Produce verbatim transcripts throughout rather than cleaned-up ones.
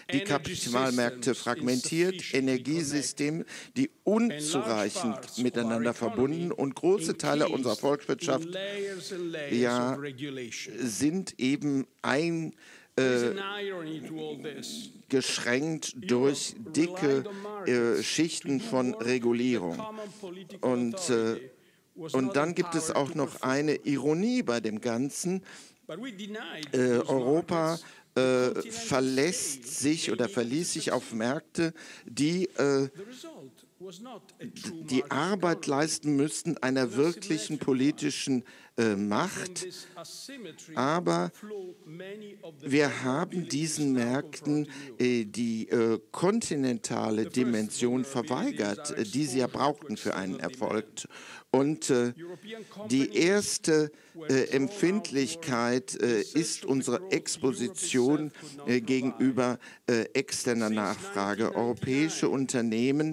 die Kapitalmärkte fragmentiert, Energiesysteme, die unzureichend miteinander verbunden und große Teile unserer Volkswirtschaft ja, sind eben ein Äh, geschränkt durch dicke äh, Schichten von Regulierung. Und, äh, und dann gibt es auch noch eine Ironie bei dem Ganzen. Äh, Europa äh, verlässt sich oder verließ sich auf Märkte, die äh, die Arbeit leisten müssten einer wirklichen politischen äh, Macht, aber wir haben diesen Märkten äh, die äh, kontinentale Dimension verweigert, äh, die sie ja brauchten für einen Erfolg. Und äh, die erste äh, Empfindlichkeit äh, ist unsere Exposition äh, gegenüber äh, externer Nachfrage. Europäische Unternehmen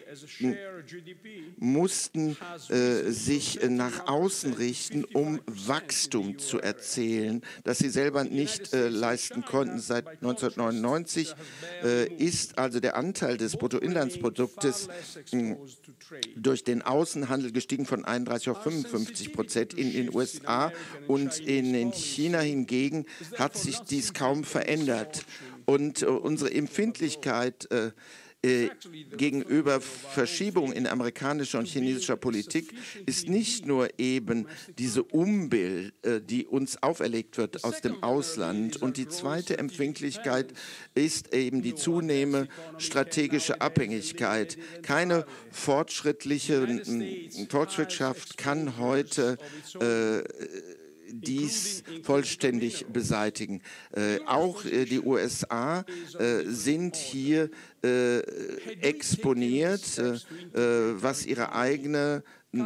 mussten äh, sich nach außen richten, um Wachstum zu erzielen, das sie selber nicht äh, leisten konnten. Seit neunzehnhundertneunundneunzig äh, ist also der Anteil des Bruttoinlandsproduktes äh, durch den Außenhandel gestiegen von einunddreißig auf fünfundfünfzig Prozent. In den U S A und in, in China hingegen hat sich dies kaum verändert. Und äh, unsere Empfindlichkeit äh, Äh, gegenüber Verschiebungen in amerikanischer und chinesischer Politik ist nicht nur eben diese Umbild, äh, die uns auferlegt wird aus dem Ausland. Und die zweite Empfindlichkeit ist eben die zunehmende strategische Abhängigkeit. Keine fortschrittliche äh, Volkswirtschaft kann heute äh, dies vollständig beseitigen. Äh, auch äh, die U S A äh, sind hier äh, exponiert, äh, was ihre eigene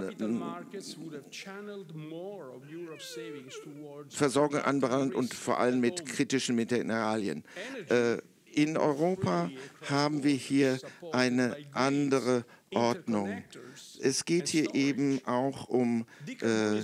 Versorgung anbelangt und vor allem mit kritischen Mineralien. Äh, in Europa haben wir hier eine andere Ordnung. Es geht hier eben auch um äh,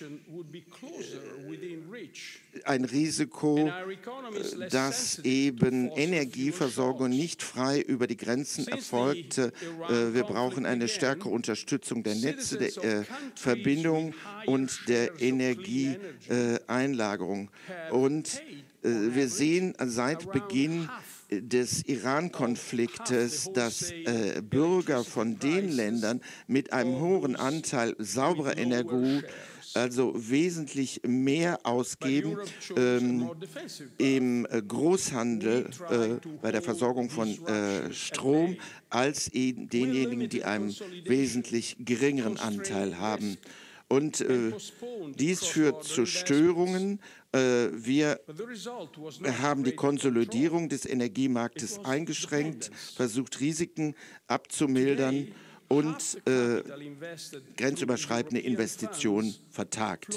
ein Risiko, dass eben Energieversorgung nicht frei über die Grenzen erfolgt. Äh, wir brauchen eine stärkere Unterstützung der Netze, der äh, Verbindung und der Energieeinlagerung. Äh, und äh, wir sehen seit Beginn des Iran-Konfliktes, dass äh, Bürger von den Ländern mit einem hohen Anteil sauberer Energie also wesentlich mehr ausgeben ähm, im äh, Großhandel äh, bei der Versorgung von äh, Strom als eben denjenigen, die einen wesentlich geringeren Anteil haben. Und äh, dies führt zu Störungen. Äh, wir haben die Konsolidierung des Energiemarktes eingeschränkt, versucht Risiken abzumildern und äh, grenzüberschreitende Investitionen vertagt.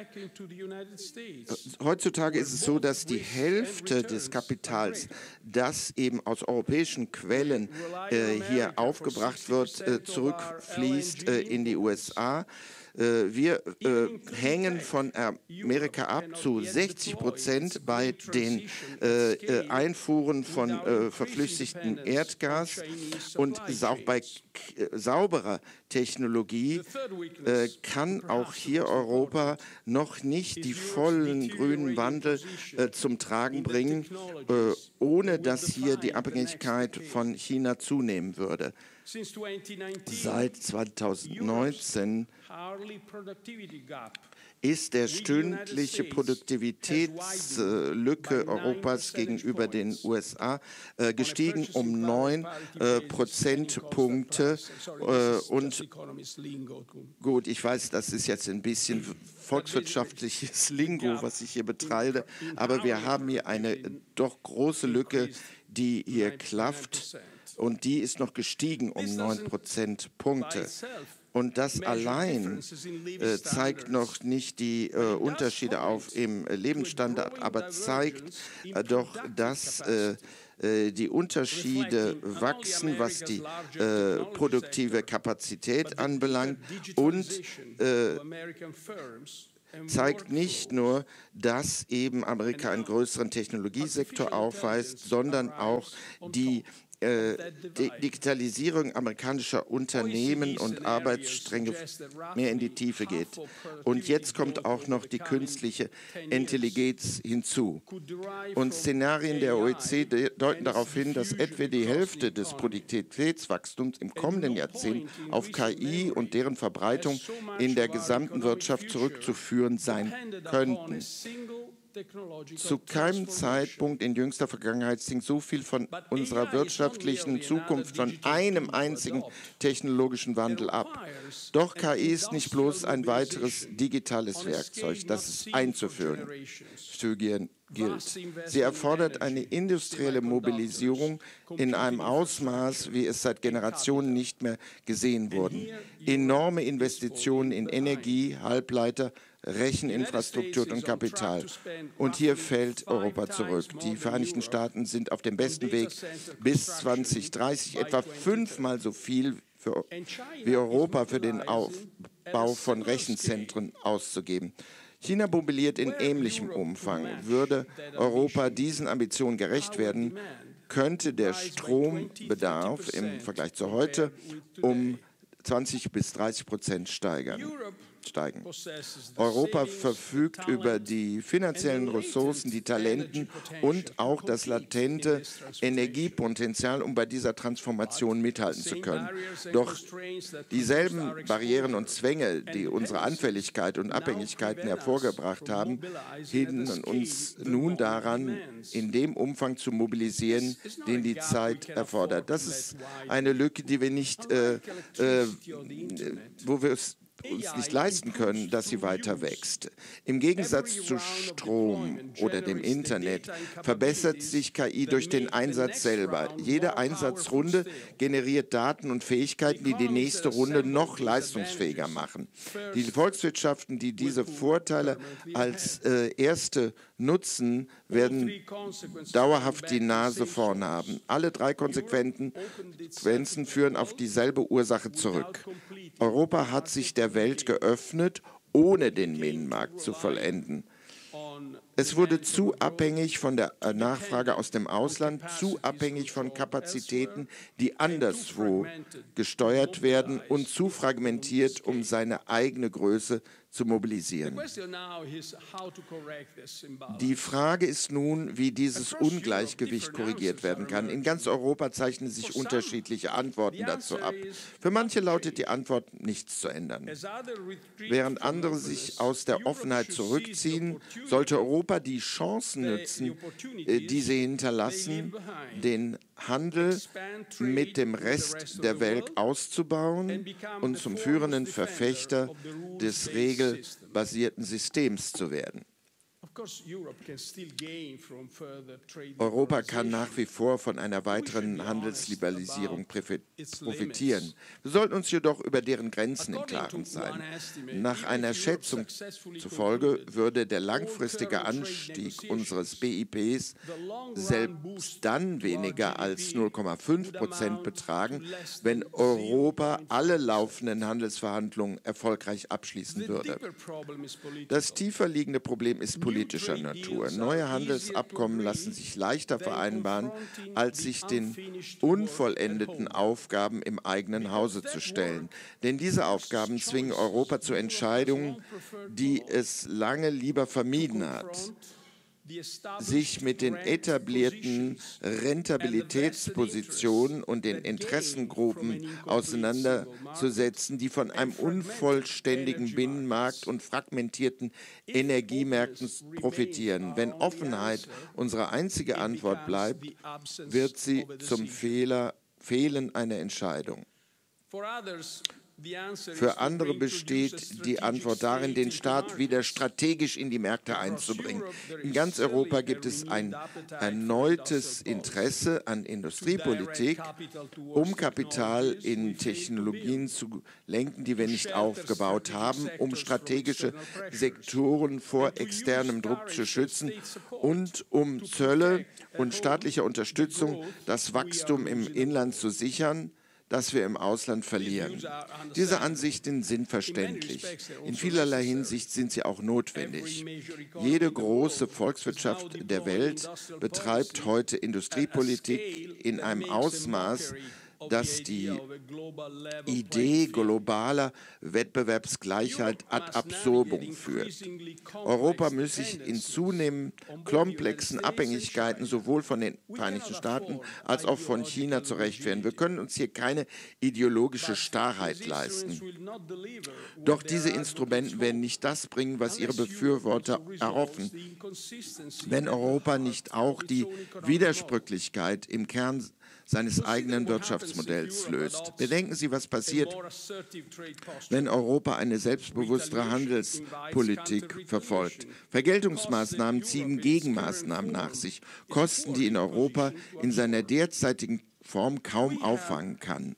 Heutzutage ist es so, dass die Hälfte des Kapitals, das eben aus europäischen Quellen äh, hier aufgebracht wird, äh, zurückfließt äh, in die U S A. Wir äh, hängen von Amerika ab zu sechzig Prozent bei den äh, Einfuhren von äh, verflüssigtem Erdgas und auch bei sauberer Technologie äh, kann auch hier Europa noch nicht die vollen grünen Wandel äh, zum Tragen bringen, äh, ohne dass hier die Abhängigkeit von China zunehmen würde. Seit zweitausendneunzehn ist der stündliche Produktivitätslücke Europas gegenüber den U S A äh, gestiegen um neun äh, Prozentpunkte. Äh, und gut, ich weiß, das ist jetzt ein bisschen volkswirtschaftliches Lingo, was ich hier betreibe, aber wir haben hier eine doch große Lücke, die hier klafft. Und die ist noch gestiegen um neun Prozentpunkte. Und das allein äh, zeigt noch nicht die äh, Unterschiede auf im Lebensstandard, aber zeigt äh, doch, dass äh, die Unterschiede wachsen, was die äh, produktive Kapazität anbelangt und äh, zeigt nicht nur, dass eben Amerika einen größeren Technologiesektor aufweist, sondern auch die Äh, die Digitalisierung amerikanischer Unternehmen und Arbeitsstränge mehr in die Tiefe geht. Und jetzt kommt auch noch die künstliche Intelligenz hinzu. Und Szenarien der O E C D deuten darauf hin, dass etwa die Hälfte des Produktivitätswachstums im kommenden Jahrzehnt auf K I und deren Verbreitung in der gesamten Wirtschaft zurückzuführen sein könnten. Zu keinem Zeitpunkt in jüngster Vergangenheit hing so viel von unserer wirtschaftlichen Zukunft von einem einzigen technologischen Wandel ab. Doch K I ist nicht bloß ein weiteres digitales Werkzeug, das es einzuführen gilt. Sie erfordert eine industrielle Mobilisierung in einem Ausmaß, wie es seit Generationen nicht mehr gesehen wurde. Enorme Investitionen in Energie, Halbleiter, Recheninfrastruktur und Kapital. Und hier fällt Europa zurück. Die Vereinigten Staaten sind auf dem besten Weg, bis zwanzig dreißig etwa fünfmal so viel für, wie Europa für den Aufbau von Rechenzentren auszugeben. China mobilisiert in ähnlichem Umfang. Würde Europa diesen Ambitionen gerecht werden, könnte der Strombedarf im Vergleich zu heute um zwanzig bis dreißig Prozent steigern. Steigen. Europa verfügt über die finanziellen Ressourcen, die Talenten und auch das latente Energiepotenzial, um bei dieser Transformation mithalten zu können. Doch dieselben Barrieren und Zwänge, die unsere Anfälligkeit und Abhängigkeiten hervorgebracht haben, hindern uns nun daran, in dem Umfang zu mobilisieren, den die Zeit erfordert. Das ist eine Lücke, die wir nicht, äh, äh, wo wir es uns nicht leisten können, dass sie weiter wächst. Im Gegensatz zu Strom oder dem Internet verbessert sich K I durch den Einsatz selber. Jede Einsatzrunde generiert Daten und Fähigkeiten, die die nächste Runde noch leistungsfähiger machen. Die Volkswirtschaften, die diese Vorteile als äh, erste nutzen, werden dauerhaft die Nase vorn haben. Alle drei Konsequenzen führen auf dieselbe Ursache zurück. Europa hat sich der Welt geöffnet, ohne den Binnenmarkt zu vollenden. Es wurde zu abhängig von der Nachfrage aus dem Ausland, zu abhängig von Kapazitäten, die anderswo gesteuert werden und zu fragmentiert, um seine eigene Größe zu mobilisieren. Die Frage ist nun, wie dieses Ungleichgewicht korrigiert werden kann. In ganz Europa zeichnen sich unterschiedliche Antworten dazu ab. Für manche lautet die Antwort, nichts zu ändern. Während andere sich aus der Offenheit zurückziehen, sollte Europa die Chancen nutzen, die sie hinterlassen, den Handel mit dem Rest der Welt auszubauen und zum führenden Verfechter des regelbasierten Systems zu werden. Europa kann nach wie vor von einer weiteren Handelsliberalisierung profitieren. Wir sollten uns jedoch über deren Grenzen im Klaren sein. Nach einer Schätzung zufolge würde der langfristige Anstieg unseres B I Ps selbst dann weniger als null Komma fünf Prozent betragen, wenn Europa alle laufenden Handelsverhandlungen erfolgreich abschließen würde. Das tiefer liegende Problem ist politisch. Politischer Natur. Neue Handelsabkommen lassen sich leichter vereinbaren, als sich den unvollendeten Aufgaben im eigenen Hause zu stellen. Denn diese Aufgaben zwingen Europa zu Entscheidungen, die es lange lieber vermieden hat. Sich mit den etablierten Rentabilitätspositionen und den Interessengruppen auseinanderzusetzen, die von einem unvollständigen Binnenmarkt und fragmentierten Energiemärkten profitieren. Wenn Offenheit unsere einzige Antwort bleibt, wird sie zum Fehler, Fehlen einer Entscheidung. Für andere besteht die Antwort darin, den Staat wieder strategisch in die Märkte einzubringen. In ganz Europa gibt es ein erneutes Interesse an Industriepolitik, um Kapital in Technologien zu lenken, die wir nicht aufgebaut haben, um strategische Sektoren vor externem Druck zu schützen und um Zölle und staatliche Unterstützung das Wachstum im Inland zu sichern, das wir im Ausland verlieren. Diese Ansichten sind verständlich. In vielerlei Hinsicht sind sie auch notwendig. Jede große Volkswirtschaft der Welt betreibt heute Industriepolitik in einem Ausmaß, dass die Idee globaler Wettbewerbsgleichheit ad absurdum führt. Europa muss sich in zunehmend komplexen Abhängigkeiten sowohl von den Vereinigten Staaten als auch von China zurechtfinden. Wir können uns hier keine ideologische Starrheit leisten. Doch diese Instrumente werden nicht das bringen, was ihre Befürworter erhoffen, wenn Europa nicht auch die Widersprüchlichkeit im Kern seines eigenen Wirtschaftsmodells löst. Bedenken Sie, was passiert, wenn Europa eine selbstbewusstere Handelspolitik verfolgt. Vergeltungsmaßnahmen ziehen Gegenmaßnahmen nach sich, Kosten, die in Europa in seiner derzeitigen Form kaum auffangen kann.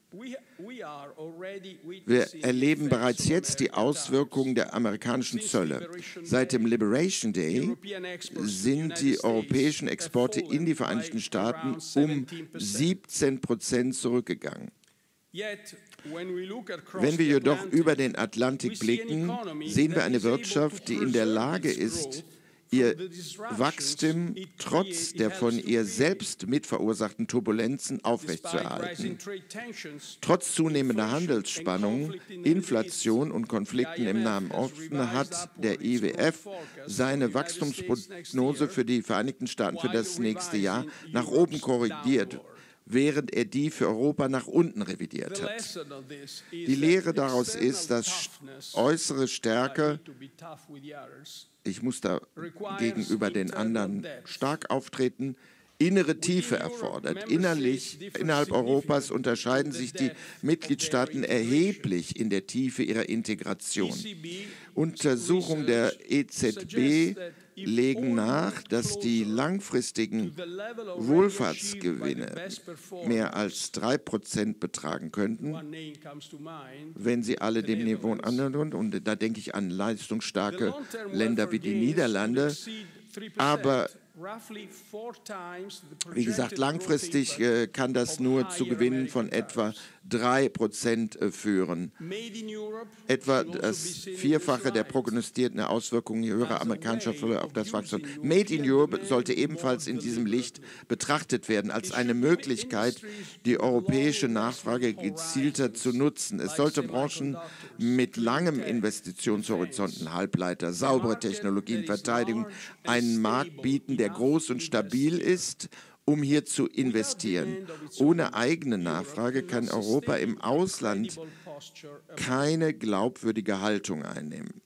Wir erleben bereits jetzt die Auswirkungen der amerikanischen Zölle. Seit dem Liberation Day sind die europäischen Exporte in die Vereinigten Staaten um siebzehn Prozent zurückgegangen. Wenn wir jedoch über den Atlantik blicken, sehen wir eine Wirtschaft, die in der Lage ist, ihr Wachstum trotz der von ihr selbst mitverursachten Turbulenzen aufrechtzuerhalten. Trotz zunehmender Handelsspannungen, Inflation und Konflikten im Nahen Osten hat der I W F seine Wachstumsprognose für die Vereinigten Staaten für das nächste Jahr nach oben korrigiert, während er die für Europa nach unten revidiert hat. Die Lehre daraus ist, dass äußere Stärke, ich muss da gegenüber den anderen stark auftreten, innere Tiefe erfordert. Innerlich, innerhalb Europas unterscheiden sich die Mitgliedstaaten erheblich in der Tiefe ihrer Integration. Untersuchungen der E Z B legen nach, dass die langfristigen Wohlfahrtsgewinne mehr als drei Prozent betragen könnten, wenn sie alle dem Niveau annähern. Und da denke ich an leistungsstarke Länder wie die Niederlande. Aber wie gesagt, langfristig äh, kann das nur zu Gewinnen von etwa drei Prozent äh, führen. Etwa das Vierfache der prognostizierten Auswirkungen höherer amerikanischer Zölle auf das Wachstum. Made in Europe sollte ebenfalls in diesem Licht betrachtet werden, als eine Möglichkeit, die europäische Nachfrage gezielter zu nutzen. Es sollte Branchen mit langem Investitionshorizonten, Halbleiter, saubere Technologien, Verteidigung, einen Markt bieten, der groß und stabil ist, um hier zu investieren. Ohne eigene Nachfrage kann Europa im Ausland keine glaubwürdige Haltung einnehmen.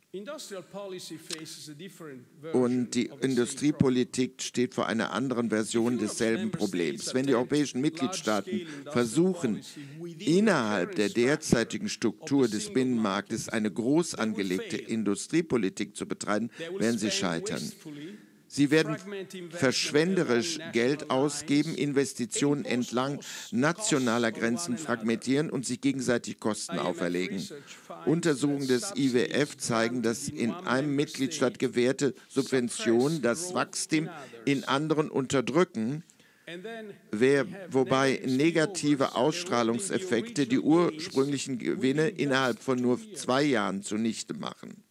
Und die Industriepolitik steht vor einer anderen Version desselben Problems. Wenn die europäischen Mitgliedstaaten versuchen, innerhalb der derzeitigen Struktur des Binnenmarktes eine groß angelegte Industriepolitik zu betreiben, werden sie scheitern. Sie werden verschwenderisch Geld ausgeben, Investitionen entlang nationaler Grenzen fragmentieren und sich gegenseitig Kosten auferlegen. Untersuchungen des I W F zeigen, dass in einem Mitgliedstaat gewährte Subventionen das Wachstum in anderen unterdrücken, wer, wobei negative Ausstrahlungseffekte die ursprünglichen Gewinne innerhalb von nur zwei Jahren zunichte machen.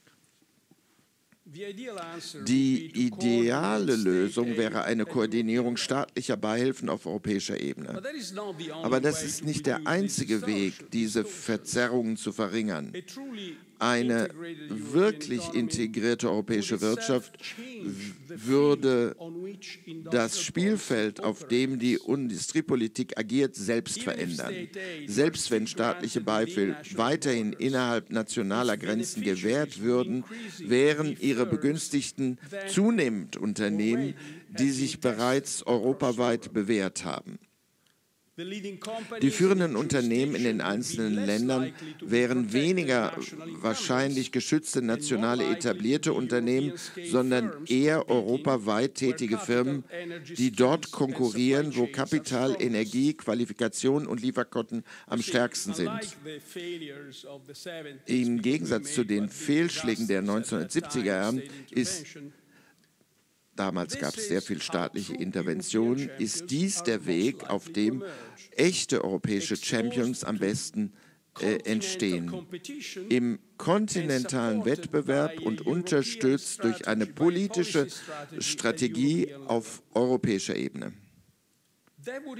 Die ideale Lösung wäre eine Koordinierung staatlicher Beihilfen auf europäischer Ebene. Aber das ist nicht der einzige Weg, diese Verzerrungen zu verringern. Eine wirklich integrierte europäische Wirtschaft würde das Spielfeld, auf dem die Industriepolitik agiert, selbst verändern. Selbst wenn staatliche Beihilfen weiterhin innerhalb nationaler Grenzen gewährt würden, wären ihre Begünstigten zunehmend Unternehmen, die sich bereits europaweit bewährt haben. Die führenden Unternehmen in den einzelnen Ländern wären weniger wahrscheinlich geschützte nationale etablierte Unternehmen, sondern eher europaweit tätige Firmen, die dort konkurrieren, wo Kapital, Energie, Qualifikation und Lieferketten am stärksten sind. Im Gegensatz zu den Fehlschlägen der neunzehnhundertsiebziger Jahre ist damals gab es sehr viel staatliche Intervention, ist dies der Weg, auf dem echte europäische Champions am besten äh, entstehen. Im kontinentalen Wettbewerb und unterstützt durch eine politische Strategie auf europäischer Ebene.